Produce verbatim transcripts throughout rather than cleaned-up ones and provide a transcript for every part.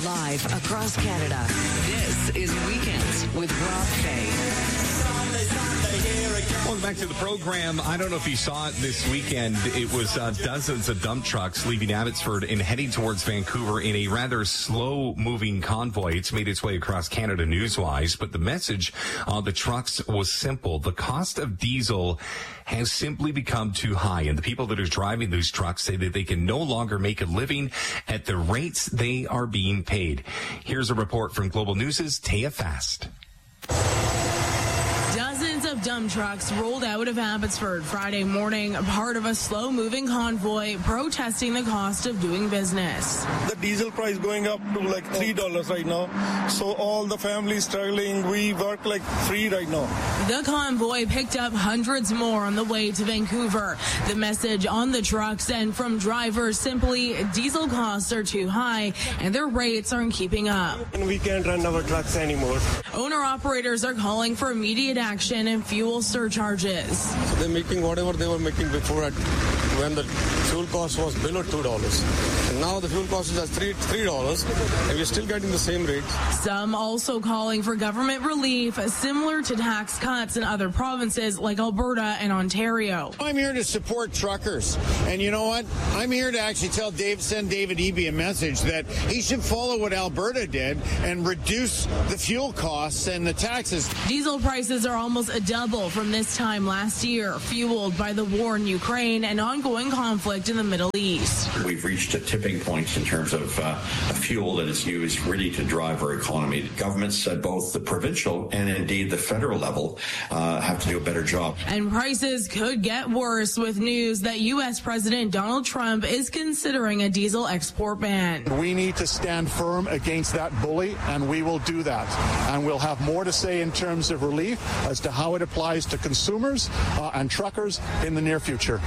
Live across Canada. This is Weekends with Rob Fay. Welcome back to the program. I don't know if you saw it this weekend. It was uh, dozens of dump trucks leaving Abbotsford and heading towards Vancouver in a rather slow-moving convoy. It's made its way across Canada news-wise, but the message on the trucks was simple. The cost of diesel has simply become too high, and the people that are driving these trucks say that they can no longer make a living at the rates they are being paid. Here's a report from Global News' Taya Fast. Dozens of dump trucks rolled out of Abbotsford Friday morning, part of a slow-moving convoy protesting the cost of doing business. The diesel price going up to like three dollars right now, so all the families struggling. We work like free right now. The convoy picked up hundreds more on the way to Vancouver. The message on the trucks and from drivers simply, diesel costs are too high and their rates aren't keeping up. And we can't run our trucks anymore. Owner-operators are calling for immediate action and fuel surcharges. So they're making whatever they were making before at, when the fuel cost was below two dollars. And now the fuel cost is at three dollars, and we're still getting the same rates. Some also calling for government relief similar to tax cuts in other provinces like Alberta and Ontario. I'm here to support truckers. And you know what? I'm here to actually tell Dave, send David Eby a message that he should follow what Alberta did and reduce the fuel costs and the taxes. Diesel prices are almost a double from this time last year, fueled by the war in Ukraine and ongoing conflict in the Middle East. We've reached a tipping point in terms of uh, a fuel that is used really to drive our economy. Governments at both the provincial and indeed the federal level uh, have to do a better job. And prices could get worse with news that U S President Donald Trump is considering a diesel export ban. We need to stand firm against that bully, and we will do that. And we'll have more to say in terms of relief as to how it applies to consumers uh, and truckers in the near future.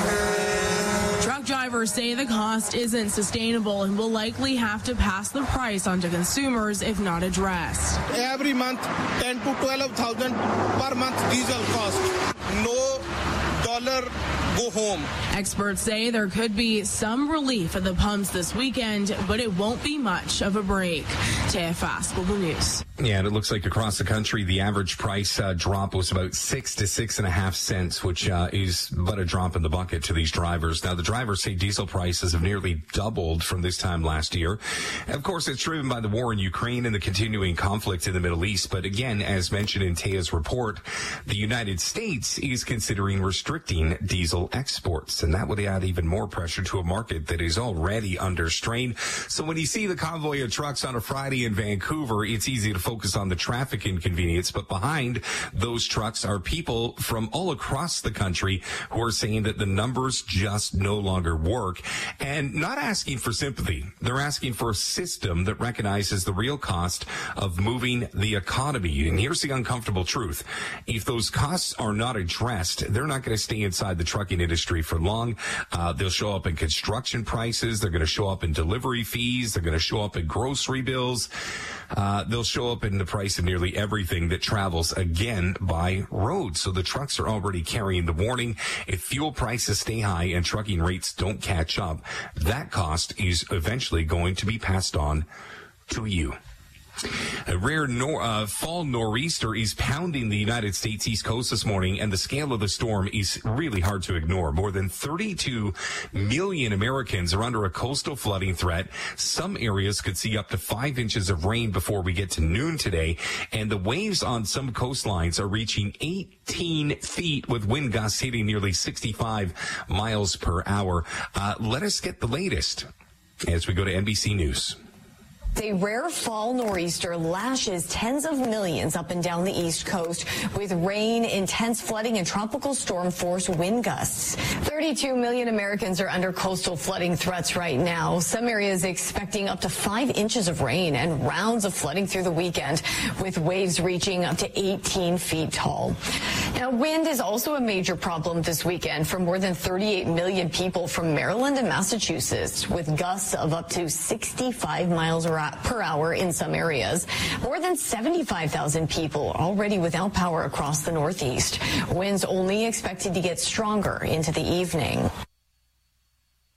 Truck drivers say the cost isn't sustainable and will likely have to pass the price on to consumers if not addressed. Every month, ten to twelve thousand per month diesel cost. No dollar go home. Experts say there could be some relief at the pumps this weekend, but it won't be much of a break. Taya Fast, Global News. Yeah, and it looks like across the country, the average price uh, drop was about six to six and a half cents, which uh, is but a drop in the bucket to these drivers. Now, the drivers say diesel prices have nearly doubled from this time last year. And of course, it's driven by the war in Ukraine and the continuing conflict in the Middle East. But again, as mentioned in Taya's report, the United States is considering restricting diesel exports, and that would add even more pressure to a market that is already under strain. So when you see the convoy of trucks on a Friday in Vancouver, it's easy to focus on the traffic inconvenience, but behind those trucks are people from all across the country who are saying that the numbers just no longer work and not asking for sympathy. They're asking for a system that recognizes the real cost of moving the economy. And here's the uncomfortable truth. If those costs are not addressed, they're not going to stay inside the trucking industry for long. Uh, they'll show up in construction prices. They're going to show up in delivery fees. They're going to show up in grocery bills. Uh, they'll show up in the price of nearly everything that travels, again, by road. So the trucks are already carrying the warning. If fuel prices stay high and trucking rates don't catch up, that cost is eventually going to be passed on to you. A rare nor- uh, fall nor'easter is pounding the United States East Coast this morning, and the scale of the storm is really hard to ignore. More than thirty-two million Americans are under a coastal flooding threat. Some areas could see up to five inches of rain before we get to noon today, and the waves on some coastlines are reaching eighteen feet with wind gusts hitting nearly sixty-five miles per hour. Uh, let us get the latest as we go to N B C News. A rare fall nor'easter lashes tens of millions up and down the East Coast with rain, intense flooding, and tropical storm force wind gusts. thirty-two million Americans are under coastal flooding threats right now. Some areas expecting up to five inches of rain and rounds of flooding through the weekend, with waves reaching up to eighteen feet tall. Now, wind is also a major problem this weekend for more than thirty-eight million people from Maryland and Massachusetts, with gusts of up to sixty-five miles per hour in some areas. More than seventy-five thousand people already without power across the Northeast. Winds only expected to get stronger into the evening.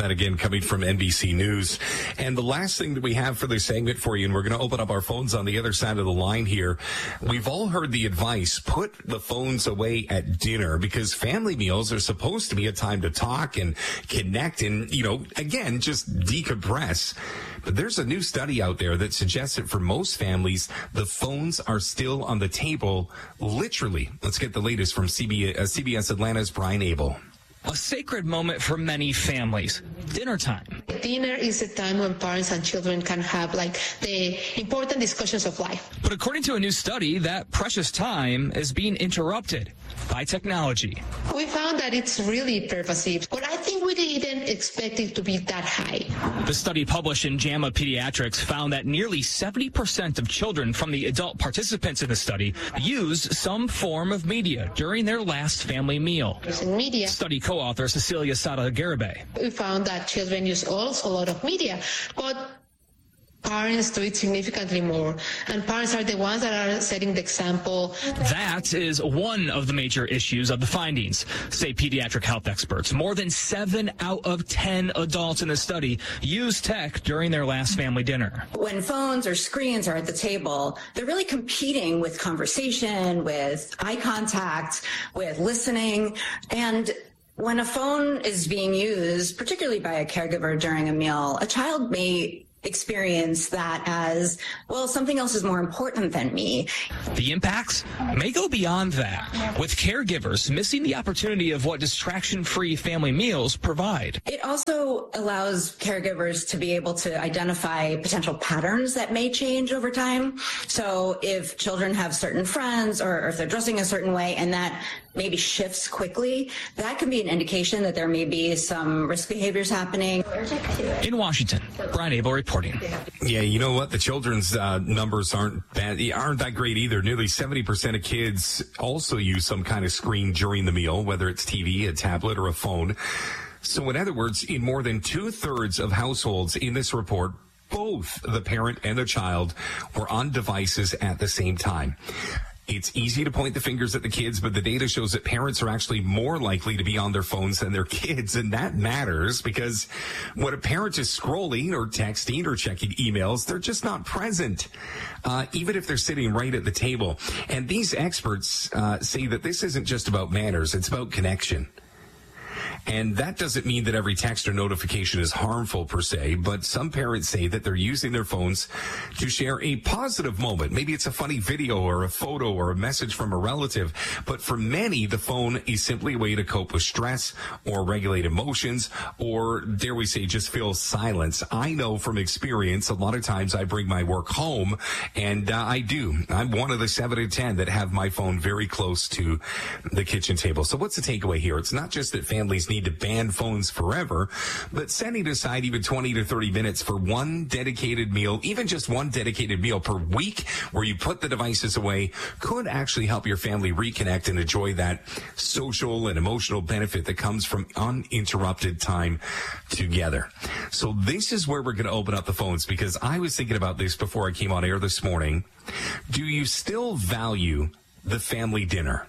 That again coming from N B C News. And the last thing that we have for this segment for you, and we're going to open up our phones on the other side of the line here. We've all heard the advice, put the phones away at dinner, because family meals are supposed to be a time to talk and connect and, you know, again, just decompress. But there's a new study out there that suggests that for most families, the phones are still on the table, literally. Let's get the latest from C B S, uh, C B S Atlanta's Brian Abel. A sacred moment for many families, dinner time. Dinner is a time when parents and children can have like the important discussions of life. But according to a new study, that precious time is being interrupted by technology. We found that it's really pervasive, but I think we didn't expect it to be that high. The study published in JAMA Pediatrics found that nearly seventy percent of children from the adult participants in the study use some form of media during their last family meal. Media. Study co-author Cecilia Sara-Garibay. We found that children use also a lot of media, but parents do it significantly more, and parents are the ones that are setting the example. That is one of the major issues of the findings, say pediatric health experts. More than seven out of ten adults in the study use tech during their last family dinner. When phones or screens are at the table, they're really competing with conversation, with eye contact, with listening, and when a phone is being used, particularly by a caregiver during a meal, a child may experience that as, well, something else is more important than me. The impacts may go beyond that, with caregivers missing the opportunity of what distraction-free family meals provide. It also allows caregivers to be able to identify potential patterns that may change over time. So if children have certain friends or if they're dressing a certain way and that maybe shifts quickly, that can be an indication that there may be some risk behaviors happening. In Washington, Brian Abel reporting. Yeah, you know what? The children's uh, numbers aren't bad, aren't that great either. Nearly seventy percent of kids also use some kind of screen during the meal, whether it's T V, a tablet, or a phone. So in other words, in more than two-thirds of households in this report, both the parent and the child were on devices at the same time. It's easy to point the fingers at the kids, but the data shows that parents are actually more likely to be on their phones than their kids. And that matters because when a parent is scrolling or texting or checking emails, they're just not present, uh, even if they're sitting right at the table. And these experts uh, say that this isn't just about manners, it's about connection. And that doesn't mean that every text or notification is harmful per se, but some parents say that they're using their phones to share a positive moment. Maybe it's a funny video or a photo or a message from a relative. But for many, the phone is simply a way to cope with stress or regulate emotions or, dare we say, just feel silence. I know from experience, a lot of times I bring my work home, and uh, I do. I'm one of the seven to ten that have my phone very close to the kitchen table. So what's the takeaway here? It's not just that families need to ban phones forever, but setting aside even twenty to thirty minutes for one dedicated meal, even just one dedicated meal per week where you put the devices away, could actually help your family reconnect and enjoy that social and emotional benefit that comes from uninterrupted time together. So this is where we're going to open up the phones, because I was thinking about this before I came on air this morning. Do you still value the family dinner?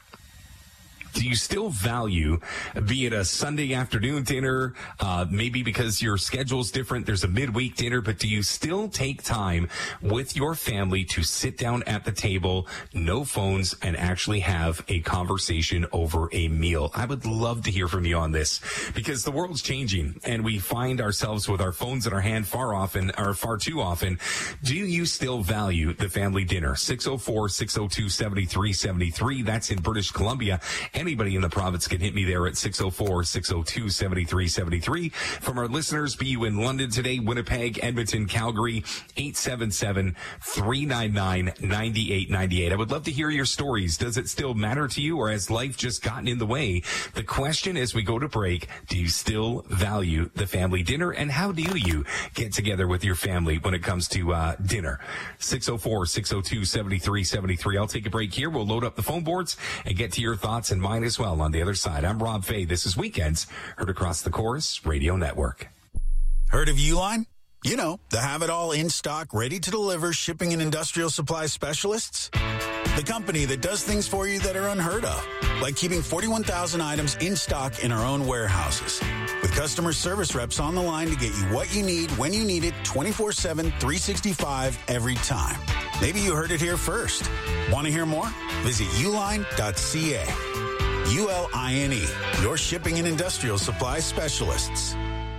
Do you still value, be it a Sunday afternoon dinner, uh, maybe because your schedule's different, there's a midweek dinner, but do you still take time with your family to sit down at the table, no phones, and actually have a conversation over a meal? I would love to hear from you on this, because the world's changing and we find ourselves with our phones in our hand far often, or far too often. Do you still value the family dinner? six oh four, six oh two, seven three seven three. That's in British Columbia. Anybody in the province can hit me there at six oh four, six oh two, seven three seven three. From our listeners, be you in London today, Winnipeg, Edmonton, Calgary, eight seven seven, three nine nine, nine eight nine eight. I would love to hear your stories. Does it still matter to you, or has life just gotten in the way? The question as we go to break, do you still value the family dinner, and how do you get together with your family when it comes to uh, dinner? six oh four, six oh two, seven three seven three. I'll take a break here. We'll load up the phone boards and get to your thoughts and mine as well on the other side. I'm Rob Fay. This is Weekends, heard across the Chorus Radio Network. Heard of Uline? You know, the have-it-all in-stock, ready-to-deliver shipping and industrial supply specialists? The company that does things for you that are unheard of. like keeping forty-one thousand items in stock in our own warehouses. With customer service reps on the line to get you what you need, when you need it, twenty-four seven, three sixty-five, every time. Maybe you heard it here first. Want to hear more? Visit uline dot c a. U L I N E, your shipping and industrial supply specialists.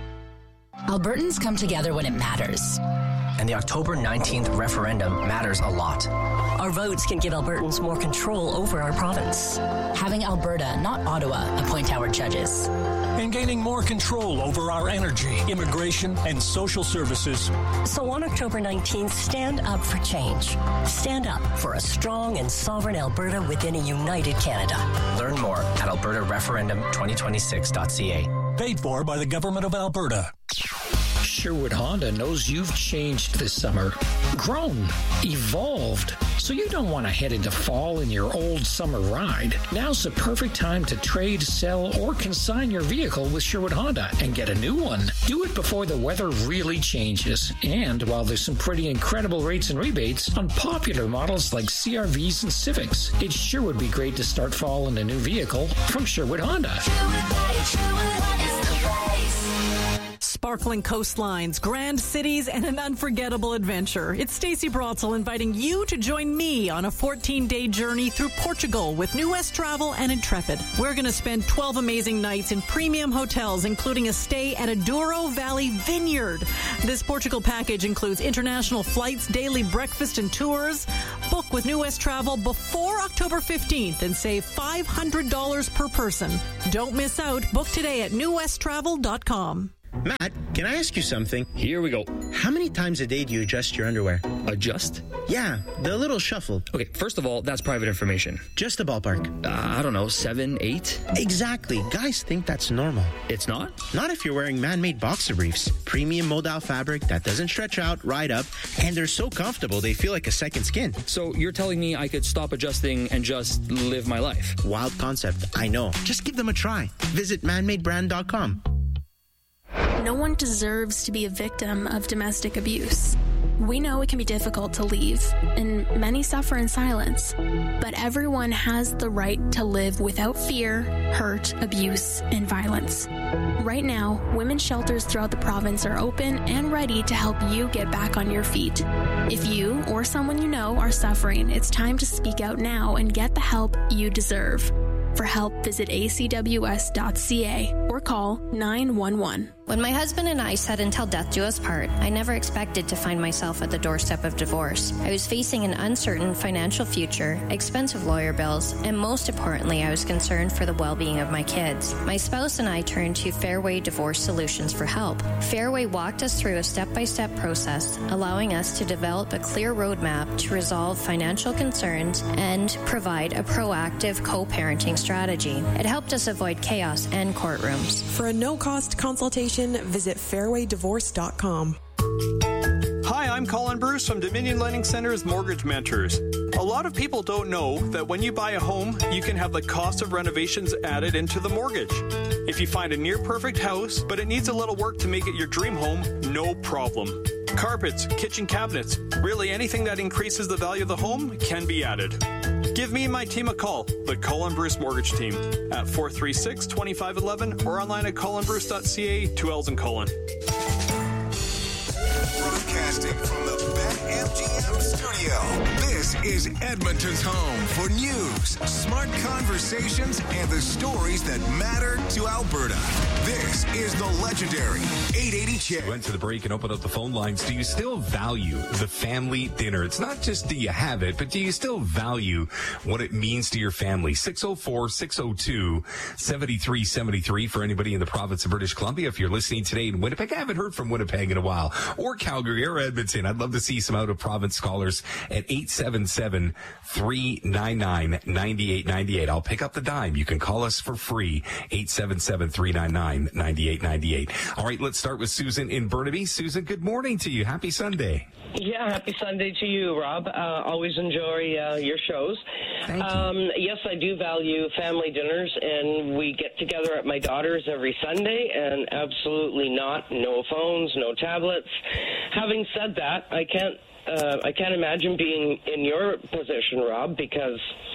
Albertans come together when it matters. And the October nineteenth referendum matters a lot. Our votes can give Albertans more control over our province. Having Alberta, not Ottawa, appoint our judges. And gaining more control over our energy, immigration, and social services. So on October nineteenth, stand up for change. Stand up for a strong and sovereign Alberta within a united Canada. Learn more at alberta referendum twenty twenty-six dot c a. Paid for by the Government of Alberta. Sherwood Honda knows you've changed this summer, grown, evolved, so you don't want to head into fall in your old summer ride. Now's the perfect time to trade, sell, or consign your vehicle with Sherwood Honda and get a new one. Do it before the weather really changes, and while there's some pretty incredible rates and rebates on popular models like C R Vs and Civics, it sure would be great to start fall in a new vehicle from Sherwood Honda. Sherwood, Sherwood is the place. Sparkling coastlines, grand cities, and an unforgettable adventure. It's Stacey Brotzel inviting you to join me on a fourteen-day journey through Portugal with New West Travel and Intrepid. We're going to spend twelve amazing nights in premium hotels, including a stay at a Douro Valley Vineyard. This Portugal package includes international flights, daily breakfast, and tours. Book with New West Travel before October fifteenth and save five hundred dollars per person. Don't miss out. Book today at new west travel dot com. Matt, can I ask you something? Here we go. How many times a day do you adjust your underwear? Adjust? Yeah, the little shuffle. Okay, first of all, that's private information. Just a ballpark. Uh, I don't know, seven, eight? Exactly. Guys think that's normal. It's not? Not if you're wearing man-made boxer briefs. Premium modal fabric that doesn't stretch out, ride up, and they're so comfortable they feel like a second skin. So you're telling me I could stop adjusting and just live my life? Wild concept, I know. Just give them a try. Visit man made brand dot com. No one deserves to be a victim of domestic abuse. We know it can be difficult to leave, and many suffer in silence. But everyone has the right to live without fear, hurt, abuse, and violence. Right now, women's shelters throughout the province are open and ready to help you get back on your feet. If you or someone you know are suffering, it's time to speak out now and get the help you deserve. For help, visit a c w s dot c a or call nine one one. When my husband and I said until death do us part, I never expected to find myself at the doorstep of divorce. I was facing an uncertain financial future, expensive lawyer bills, and most importantly, I was concerned for the well-being of my kids. My spouse and I turned to Fairway Divorce Solutions for help. Fairway walked us through a step-by-step process, allowing us to develop a clear roadmap to resolve financial concerns and provide a proactive co-parenting strategy. It helped us avoid chaos and courtrooms. For a no-cost consultation, visit fairway divorce dot com. Hi, I'm Colin Bruce from Dominion Lending Center's Mortgage Mentors. A lot of people don't know that when you buy a home, you can have the cost of renovations added into the mortgage. If you find a near-perfect house, but it needs a little work to make it your dream home, no problem. Carpets, kitchen cabinets, really anything that increases the value of the home can be added. Give me and my team a call, the Colin Bruce Mortgage Team, at four three six, two five one one or online at colin bruce dot c a, two L's in Colin. Broadcasting from the BetMGM studio, this is Edmonton's home for news, smart conversations, and the stories that matter to Alberta. This is the legendary eight eighty C H E D. Went to the break and opened up the phone lines. Do you still value the family dinner? It's not just do you have it, but do you still value what it means to your family? six oh four, six oh two, seven three seven three for anybody in the province of British Columbia. If you're listening today in Winnipeg, I haven't heard from Winnipeg in a while, or Calgary or Edmonton. I'd love to see some out-of-province callers at eight seven seven, three nine nine, nine eight nine eight. I'll pick up the dime. You can call us for free, eight seven seven, three nine nine, nine eight nine eight. All right, let's start with Susan in Burnaby. Susan, good morning to you. Happy Sunday. Yeah, happy Sunday to you, Rob. Uh, always enjoy uh, your shows. Thank you. Um, yes, I do value family dinners, and we get together at my daughter's every Sunday, and absolutely not, no phones, no tablets. Having said that, I can't Uh, I can't imagine being in your position, Rob, because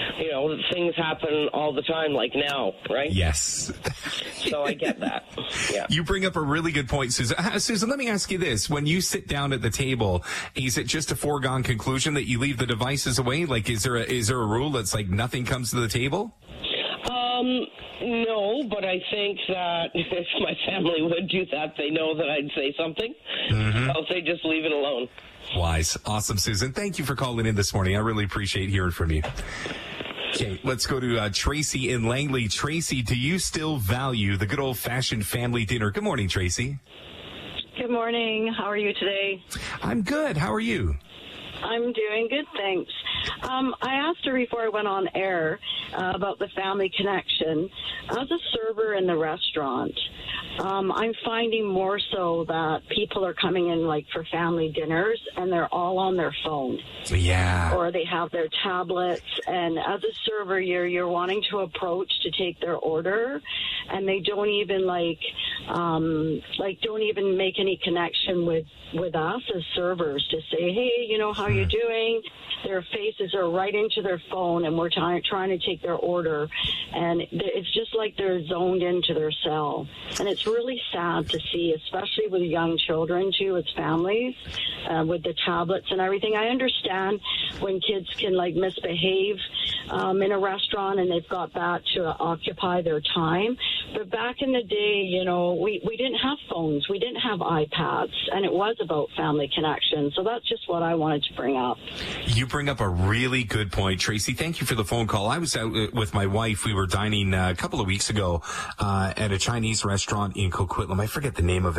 you know, things happen all the time, like now, right? Yes. So I get that. Yeah. You bring up a really good point, Susan. Uh, Susan, let me ask you this. When you sit down at the table, is it just a foregone conclusion that you leave the devices away? Like, is there a, is there a rule that's like nothing comes to the table? Um, no, but I think that if my family would do that, they know that I'd say something. Mm-hmm. I'll say just leave it alone. Wise. Awesome, Susan. Thank you for calling in this morning. I really appreciate hearing from you. Okay, let's go to uh, Tracy in Langley. Tracy, do you still value the good old-fashioned family dinner? Good morning, Tracy. Good morning. How are you today? I'm good. How are you? I'm doing good, thanks. Um, I asked her before I went on air uh, about the family connection. As a server in the restaurant, um, I'm finding more so that people are coming in like for family dinners and they're all on their phone. Yeah. Or they have their tablets, and as a server, you're you're wanting to approach to take their order, and they don't even like um, like don't even make any connection with with us as servers to say, hey, you know, how you doing? Their faces are right into their phone, and we're trying trying to take their order, and it's just like they're zoned into their cell, and it's really sad to see, especially with young children too, with families, uh, with the tablets and everything. I understand when kids can like misbehave um, in a restaurant, and they've got that to occupy their time. But back in the day, you know, we we didn't have phones, we didn't have iPads, and it was about family connection. So that's just what I wanted to bring up. You bring up a really good point, Tracy. Thank you for the phone call. I was out with my wife. We were dining uh, a couple of weeks ago uh, at a Chinese restaurant in Coquitlam. I forget the name of it.